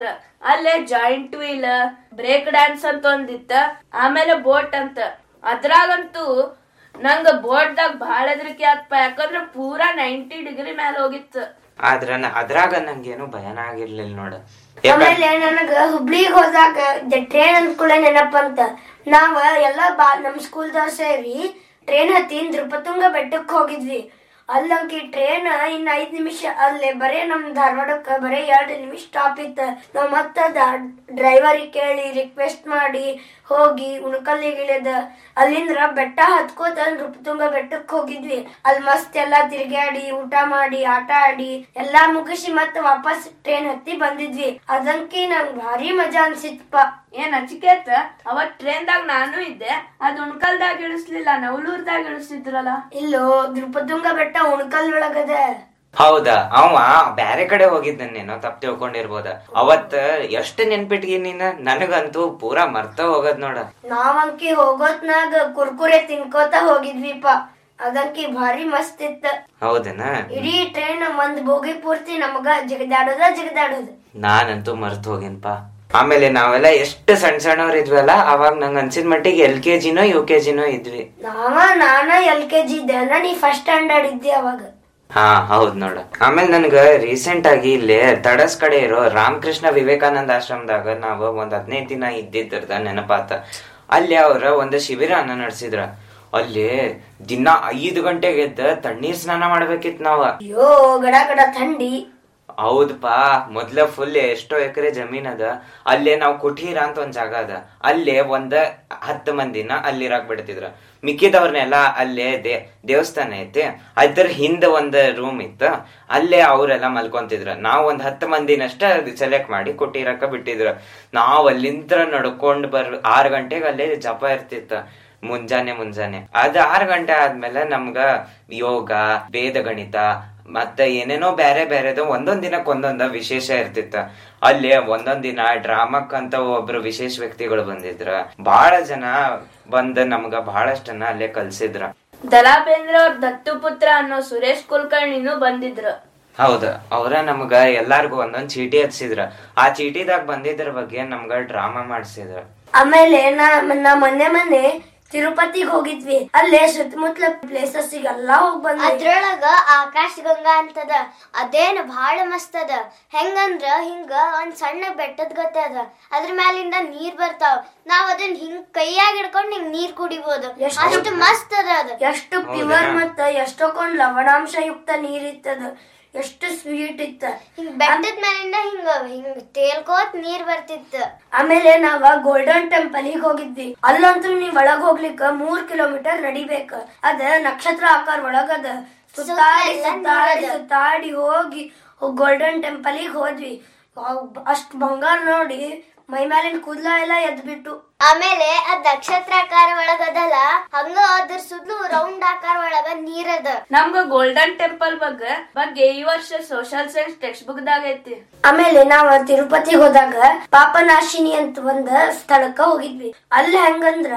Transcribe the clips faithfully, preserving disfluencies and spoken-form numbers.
ಅಲ್ಲೇ giant wheel, break dance ಅಂತ ಒಂದಿತ್ತ, ಆಮೇಲೆ ಬೋಟ್ ಅಂತ. ಅದ್ರಾಗಂತೂ ನಂಗ ಬೋಟ್ದಾಗ ಬಹಳ ಹೆದರಿಕೆ ಆತ್ಪ, ಯಾಕಂದ್ರ ಪೂರಾ ನೈಂಟಿ ಡಿಗ್ರಿ ಮ್ಯಾಲ ಹೋಗಿತ್ತು. ಆದ್ರ ಅದ್ರಾಗ ನಂಗೇನು ಭಯನ ಆಗಿರ್ಲಿಲ್ಲ ನೋಡ. ಆಮೇಲೆ ನನಗ ಹುಬ್ಳಿಗ್ ಹೋದಾಗ ಟ್ರೈನ್ ಅಂದ್ಕೂಡ ನೆನಪಂತ, ನಾವ ಎಲ್ಲಾ ಬಾ ನಮ್ ಸ್ಕೂಲ್ದವ್ರ ಸೇರಿ ಟ್ರೈನ್ ಹತ್ತಿ ನೃಪತುಂಗ ಬೆಟ್ಟಕ್ ಹೋಗಿದ್ವಿ. ಅಲ್ಲಂಕಿ ಟ್ರೈನ್ ಇನ್ನ ಐದ್ ನಿಮಿಷ ಅಲ್ಲೇ ಬರೇ ನಮ್ ಧಾರವಾಡಕ್ಕ ಬರೇ ಎರಡ್ ನಿಮಿಷ ಸ್ಟಾಪ್ ಇತ್ತ. ನಾವ್ ಮತ್ತ ಡ್ರೈವರಿಗೆ ಕೇಳಿ ರಿಕ್ವೆಸ್ಟ್ ಮಾಡಿ ಹೋಗಿ ಉಣಕಲ್ಲಿಗಿಳಿದ ಅಲ್ಲಿಂದ್ರ ಬೆಟ್ಟ ಹತ್ಕೋತ ನೃಪತುಂಗ ಬೆಟ್ಟಕ್ ಹೋಗಿದ್ವಿ. ಅಲ್ಲಿ ಮಸ್ತ್ ಎಲ್ಲಾ ತಿರ್ಗಾಡಿ ಊಟ ಮಾಡಿ ಆಟ ಆಡಿ ಎಲ್ಲಾ ಮುಗಿಸಿ ಮತ್ತ ವಾಪಸ್ ಟ್ರೈನ್ ಹತ್ತಿ ಬಂದಿದ್ವಿ. ಅದಂಕಿ ನಂಗ್ ಭಾರಿ ಮಜಾ ಅನ್ಸಿತ್ಪ. ಏನ್ ಅಚಿಕೇತ, ಅವತ್ ಟ್ರೈನ್ದಾಗ ನಾನು ಇದ್ದೆ. ಅದ್ ಉಣ್ಕಲ್ದಾಗ ಇಳಿಸ್ಲಿಲ್ಲ, ನವಲೂರ್ದಾಗ ಇಳಿಸಿದ್ರಲ್ಲ. ಇಲ್ಲೋ ನೃಪತುಂಗ ಬೆಟ್ಟ ಉಣ್ಕಲ್ ಒಳಗದ. ಹೌದಾ, ಅವ ಬ್ಯಾರೆ ಕಡೆ ಹೋಗಿದ್ದೇನೋ, ತಪ್ಪ ತಿಳ್ಕೊಂಡಿರ್ಬೋದ. ಅವತ್ ಎಷ್ಟ್ ನೆನ್ಪಿಟ್ಗಿ ನೀನ್, ನನಗಂತೂ ಪೂರಾ ಮರ್ತ ಹೋಗದ್ ನೋಡ. ನಾವಂಕಿ ಹೋಗೋತ್ನಾಗ ಕುರ್ಕುರೆ ತಿನ್ಕೋತ ಹೋಗಿದ್ವಿಪ. ಅದಂಕಿ ಭಾರಿ ಮಸ್ತ್ ಇತ್ತ. ಹೌದನ? ಇಡೀ ಟ್ರೈನ್ ಒಂದ್ ಬೋಗಿ ಪೂರ್ತಿ ನಮಗ ಜಿಗದಾಡೋದ ಜಿಗದಾಡೋದ. ನಾನಂತೂ ಮರ್ತ್ ಹೋಗೇನ್ಪ. ಆಮೇಲೆ ನಾವೆಲ್ಲ ಎಷ್ಟು ಸಣ್ಣ ಸಣ್ಣವ್ರ ಇದ್ವಲ್ಲ, ಅವಾಗ ನಂಗ ಅನ್ಸಿದ ಮಟ್ಟಿಗೆ ಎಲ್ ಕೆ ಜಿನೋ ಯು ಕೆ ಜಿನೋ ಇದ್ವಿ. ನಾವ ನಾನ ಎಲ್ ಕೆ ಜಿ ಇದ್ದೆ, ನೀ ಫಸ್ಟ್ ಸ್ಟ್ಯಾಂಡರ್ಡ್ ಇದ್ದಿ ಅವಾಗ. ಹಾ ಹೌದ್ ನೋಡ. ಆಮೇಲೆ ನನ್ಗ ರೀಸೆಂಟ್ ಆಗಿ ಇಲ್ಲಿ ತಡಸ್ ಕಡೆ ಇರೋ ರಾಮಕೃಷ್ಣ ವಿವೇಕಾನಂದ ಆಶ್ರಮದಾಗ ನಾವ್ ಒಂದ್ ಹದಿನೈದು ದಿನ ಇದ್ದಿದ್ರದ ನೆನಪಾತ. ಅಲ್ಲಿ ಅವ್ರ ಒಂದ್ ಶಿಬಿರನ ನಡೆಸಿದ್ರ. ಅಲ್ಲಿ ದಿನ ಐದು ಗಂಟೆಗೆ ಎದ್ದ ತಣ್ಣೀರ್ ಸ್ನಾನ ಮಾಡ್ಬೇಕಿತ್ ನಾವ. ಅಯ್ಯೋ ಗಡ ಗಡ ಥಂಡಿ. ಹೌದಪಾ, ಮೊದ್ಲ ಫುಲ್ ಎಷ್ಟೋ ಎಕರೆ ಜಮೀನ್ ಅದ. ಅಲ್ಲೇ ನಾವ್ ಕುಟೀರ ಅಂತ ಒಂದ್ ಜಾಗ ಅದ, ಅಲ್ಲೇ ಒಂದ್ ಹತ್ತು ಮಂದಿನ ಅಲ್ಲಿರಾಕ್ ಬಿಡ್ತಿದ್ರ. ಮಿಕ್ಕಿದವ್ರನ್ನೆಲ್ಲ ಅಲ್ಲೇ ದೇ ದೇವಸ್ಥಾನ ಐತಿ, ಅದ್ರ ಹಿಂದ ಒಂದ್ ರೂಮ್ ಇತ್ತ, ಅಲ್ಲೇ ಅವ್ರೆಲ್ಲಾ ಮಲ್ಕೊಂತಿದ್ರ. ನಾವ್ ಒಂದ್ ಹತ್ತು ಮಂದಿನಷ್ಟ ಸೆಲೆಕ್ಟ್ ಮಾಡಿ ಕುಟೀರಕ್ಕ ಬಿಟ್ಟಿದ್ರ. ನಾವ್ ಅಲ್ಲಿಂದ ನಡ್ಕೊಂಡ್ ಬರ್ ಆರ್ ಗಂಟೆಗೆ ಅಲ್ಲೇ ಜಪ ಇರ್ತಿತ್ತ, ಮುಂಜಾನೆ ಮುಂಜಾನೆ. ಅದ್ ಆರ್ ಗಂಟೆ ಆದ್ಮೇಲೆ ನಮ್ಗ ಯೋಗ, ವೇದ ಗಣಿತ ಮತ್ತೆ ಏನೇನೋ ಬ್ಯಾರೆ ಬ್ಯಾರೆದು ಒಂದೊಂದ್ ದಿನಕ್ ಒಂದೊಂದ ವಿಶೇಷ ಇರ್ತಿತ್ತ. ಅಲ್ಲಿ ಒಂದೊಂದ್ ದಿನ ಡ್ರಾಮಕ್ ಅಂತ ಒಬ್ರು ವಿಶೇಷ ವ್ಯಕ್ತಿಗಳು ಬಂದಿದ್ರ. ಬಹಳ ಜನ ಬಂದ್ ನಮ್ಗ ಬಹಳಷ್ಟನ್ನ ಅಲ್ಲೇ ಕಲ್ಸಿದ್ರ. ದರಾ ಬೇಂದ್ರೆ ಅವ್ರ ದತ್ತು ಪುತ್ರ ಅನ್ನೋ ಸುರೇಶ್ ಕುಲಕರ್ಣಿನೂ ಬಂದಿದ್ರು. ಹೌದ, ಅವ್ರ ನಮ್ಗ ಎಲ್ಲಾರ್ಗು ಒಂದೊಂದ್ ಚೀಟಿ ಹಚ್ಚಿದ್ರ. ಆ ಚೀಟಿದಾಗ ಬಂದಿದ್ರ ಬಗ್ಗೆ ನಮ್ಗ ಡ್ರಾಮಾ ಮಾಡ್ಸಿದ್ರ. ಆಮೇಲೆ ನಾ ನಾ ಮೊನ್ನೆ ಮೊನ್ನೆ ತಿರುಪತಿಗ್ ಹೋಗಿದ್ವಿ. ಅಲ್ಲೇ ಸುತ್ತಮುತ್ತಲ ಪ್ಲೇಸಸ್ ಎಲ್ಲಾ ಹೋಗ್ ಬಂದ್ವಿ. ಅದ್ರೊಳಗ ಆಕಾಶ ಗಂಗಾ ಅಂತದ, ಅದೇನ್ ಬಹಳ ಮಸ್ತ್ ಅದ. ಹೆಂಗಂದ್ರ ಹಿಂಗ ಒಂದ್ ಸಣ್ಣ ಬೆಟ್ಟದ ಗತೆ ಅದ, ಅದ್ರ ಮ್ಯಾಲಿಂದ ನೀರ್ ಬರ್ತಾವ. ನಾವ್ ಅದನ್ನ ಹಿಂಗ್ ಕೈಯಾಗ ಹಿಡ್ಕೊಂಡ್ ಹಿಂಗ್ ನೀರ್ ಕುಡಿಬಹುದು, ಅಷ್ಟು ಮಸ್ತ್ ಅದ. ಅದ ಎಷ್ಟು ಪ್ಯೂರ್ ಮತ್ತ ಎಷ್ಟೊಂದ್ ಲವಣಾಂಶ ಯುಕ್ತ ನೀರ್ ಇತ್ತದ, ಎಷ್ಟು ಸ್ವೀಟ್ ಇತ್ತ. ಹಿಂಗ್ ಬೆಟ್ಟದ ಮೇಲಿಂದ ಹಿಂಗ ಹಿಂಗ್ ತೇಲ್ಕೋತ್ ನೀರ್ ಬರ್ತಿತ್ತ. ಆಮೇಲೆ ನಾವ ಗೋಲ್ಡನ್ ಟೆಂಪಲ್ ಗೆ ಹೋಗಿದ್ವಿ. ಅಲ್ಲಂತೂ ನೀವ್ ಒಳಗ್ ಹೋಗ್ಲಿಕ್ಕ ಮೂರ್ ಕಿಲೋಮೀಟರ್ ನಡಿಬೇಕ. ಅದ ನಕ್ಷತ್ರ ಆಕಾರ ಒಳಗದ. ಸುತ್ತಾಡಿ ಸುತ್ತಾಡಿ ಸುತ್ತಾಡಿ ಹೋಗಿ ಗೋಲ್ಡನ್ ಟೆಂಪಲ್ ಗೆ ಹೋದ್ವಿ. ಅಷ್ಟ್ ಬಂಗಾರ ನೋಡಿ ಮೈ ಮೇಲಿನ ಕೂದ್ಲ ಎಲ್ಲ ಎದ್ ಬಿಟ್ಟು. ಆಮೇಲೆ ಅದ್ ನಕ್ಷತ್ರ ಆಕಾರ ಒಳಗದಲ್ಲ, ಹಂಗ ಅದ್ರ ಸುದ್ಲು ರೌಂಡ್ ಆಕಾರ ಒಳಗ ನೀರದ. ನಮ್ಗ ಗೋಲ್ಡನ್ ಟೆಂಪಲ್ ಬಗ್ಗೆ ಬಗ್ಗೆ ಈ ವರ್ಷ ಸೋಷಿಯಲ್ ಸೈನ್ಸ್ ಟೆಕ್ಸ್ಟ್ ಬುಕ್ ದಾಗ ಐತಿ. ಆಮೇಲೆ ನಾವ್ ತಿರುಪತಿ ಹೋದಾಗ ಪಾಪನಾಶಿನಿ ಅಂತ ಒಂದ್ ಸ್ಥಳಕ್ಕ ಹೋಗಿದ್ವಿ. ಅಲ್ಲಿ ಹೆಂಗಂದ್ರ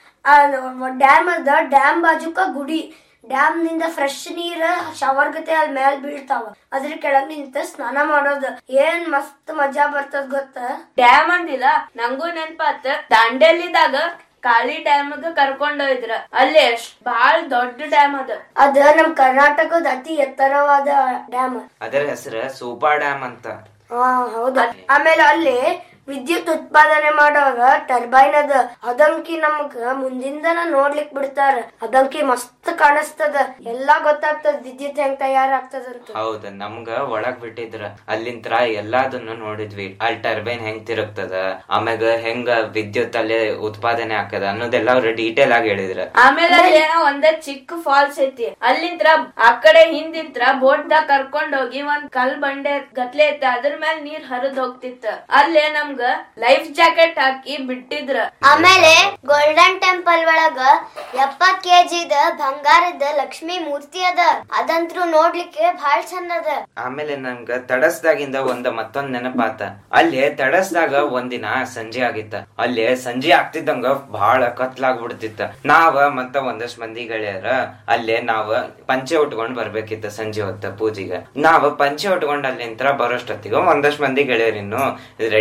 ಡ್ಯಾಮ್ ಅದ, ಡ್ಯಾಮ್ ಬಾಜುಕ ಗುಡಿ. ಡ್ಯಾಮ್ ನಿಂದ ಫ್ರೆಶ್ ನೀರ್ ಶವರ್ ಗತೆ ಅಲ್ಲಿ ಮ್ಯಾಲ್ ಬೀಳ್ತಾವ. ಅದ್ರ ಕೆಳಗ್ ನಿಂತ ಸ್ನಾನ ಮಾಡೋದು ಏನ್ ಮಸ್ತ್ ಮಜಾ ಬರ್ತದ ಗೊತ್ತ. ಡ್ಯಾಮ್ ಅಂದಿಲ್ಲ, ನಂಗೂ ನೆನ್ಪಾತ. ದಾಂಡೇಲಿದಾಗ ಕಾಳಿ ಡ್ಯಾಮ್ ಕರ್ಕೊಂಡೋಯ್ದ್ರ. ಅಲ್ಲಿ ಎಷ್ಟ್ ಬಾಳ ದೊಡ್ಡ ಡ್ಯಾಮ್ ಅದ. ಅದ ನಮ್ ಕರ್ನಾಟಕದ ಅತಿ ಎತ್ತರವಾದ ಡ್ಯಾಮ್. ಅದರ ಹೆಸರು ಸೂಪಾ ಡ್ಯಾಮ್ ಅಂತ. ಹಾ ಹೌದಾ. ಆಮೇಲೆ ಅಲ್ಲಿ ವಿದ್ಯುತ್ ಉತ್ಪಾದನೆ ಮಾಡೋಗ ಟರ್ಬೈನ್ ಅದ. ಅದಂಕಿ ನಮಗ ಮುಂದಿಂದನ ನೋಡ್ಲಿಕ್ ಬಿಡ್ತಾರ. ಅದಂಕಿ ಮಸ್ತ್ ಕಾಣಿಸ್ತದ, ಎಲ್ಲಾ ಗೊತ್ತಾಗ್ತದ ವಿದ್ಯುತ್ ಹೆಂಗ್ ತಯಾರಾಗ್ತದಂತ. ಹೌದ, ನಮ್ಗ ಒಳಗ್ ಬಿಟ್ಟಿದ್ರ. ಅಲ್ಲಿಂತ್ರ ಎಲ್ಲಾದನ್ನು ನೋಡಿದ್ವಿ. ಅಲ್ಲಿ ಟರ್ಬೈನ್ ಹೆಂಗ್ ತಿರುಗ್ತದ, ಆಮ್ಯಾಗ ಹೆಂಗ ವಿದ್ಯುತ್ ಅಲ್ಲಿ ಉತ್ಪಾದನೆ ಆಗ್ತದ ಅನ್ನೋದೆಲ್ಲ ಅವ್ರ ಡೀಟೇಲ್ ಆಗಿ ಹೇಳಿದ್ರ. ಆಮೇಲೆ ಏನೋ ಒಂದ ಚಿಕ್ಕ ಫಾಲ್ಸ್ ಐತಿ. ಅಲ್ಲಿಂತ್ರ ಆ ಕಡೆ ಹಿಂದಿಂತ್ರ ಬೋಟ್ ದಾಗ ಕರ್ಕೊಂಡ್ ಹೋಗಿ ಒಂದ್ ಕಲ್ ಬಂಡೆ ಗತ್ಲೆ ಐತಿ, ಅದ್ರ ಮೇಲೆ ನೀರ್ ಹರಿದ್ ಹೋಗ್ತಿತ್ತ. ಅಲ್ಲೇ ನಮ್ಗ ಲೈಫ್ ಜಾಕೆಟ್ ಹಾಕಿ ಬಿಟ್ಟಿದ್ರ. ಆಮೇಲೆ ಗೋಲ್ಡನ್ ಟೆಂಪಲ್ ಒಳಗ ಎಪ್ಪತ್ ಕೆಜಿದ ಬಂಗಾರದ ಲಕ್ಷ್ಮಿ ಮೂರ್ತಿ ಅದ, ಅದಂತ್ರು ನೋಡ್ಲಿಕ್ಕೆ ಬಹಳ ಚಂದ ಅದ. ಆಮೇಲೆ ನನ್ಗ ತಡಸ್ದಾಗಿಂದ ಒಂದ ಮತ್ತೊಂದ್ ನೆನಪಾತ. ಅಲ್ಲಿ ತಡಸ್ದಾಗ ಒಂದಿನ ಸಂಜೆ ಆಗಿತ್ತ. ಅಲ್ಲಿ ಸಂಜೆ ಆಗ್ತಿದ್ದಂಗ ಬಹಳ ಕತ್ಲಾಗ್ಬಿಡ್ತಿತ್ತ. ನಾವ ಮತ್ತ ಒಂದಷ್ಟ್ ಮಂದಿ ಗೆಳೆಯರ ಅಲ್ಲೇ ನಾವ ಪಂಚೆ ಉಟ್ಕೊಂಡ್ ಬರ್ಬೇಕಿತ್ತ ಸಂಜೆ ಹೊತ್ತ ಪೂಜೆಗೆ. ನಾವ ಪಂಚೆ ಉಟ್ಕೊಂಡ್ ಅಲ್ಲಿಂತ್ರ ಬರೋಷ್ಟೊತ್ತಿಗ ಒಂದಷ್ಟ್ ಮಂದಿ ಗೆಳೆಯರಿನ್ನು